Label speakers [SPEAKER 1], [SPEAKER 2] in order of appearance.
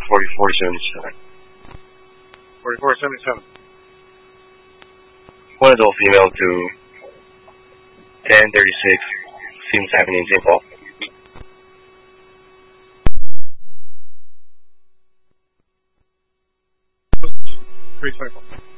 [SPEAKER 1] 4477.
[SPEAKER 2] 4477.
[SPEAKER 1] One adult female to 1036 Sims Avenue in St. Paul.
[SPEAKER 2] 324.